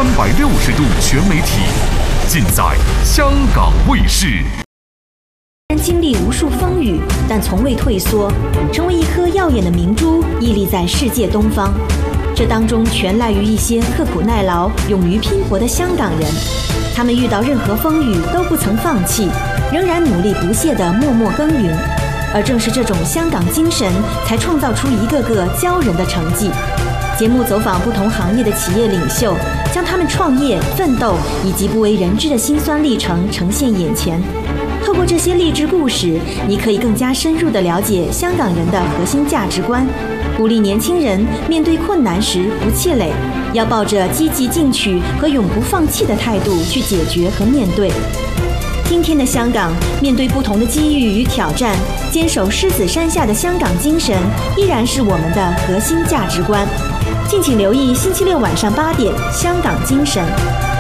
360度全媒体，尽在香港卫视。 经历无数风雨，但从未退缩，成为一颗耀眼的明珠，屹立在世界东方。这当中全赖于一些刻苦耐劳、勇于拼搏的香港人。他们遇到任何风雨都不曾放弃，仍然努力不懈地默默耕耘。而正是这种香港精神，才创造出一个个骄人的成绩。节目走访不同行业的企业领袖，将他们创业、奋斗以及不为人知的辛酸历程呈现眼前。透过这些励志故事，你可以更加深入地了解香港人的核心价值观，鼓励年轻人面对困难时不气馁，要抱着积极进取和永不放弃的态度去解决和面对。今天的香港，面对不同的机遇与挑战，坚守狮子山下的香港精神依然是我们的核心价值观。敬请留意星期六晚上8点《香港精神》。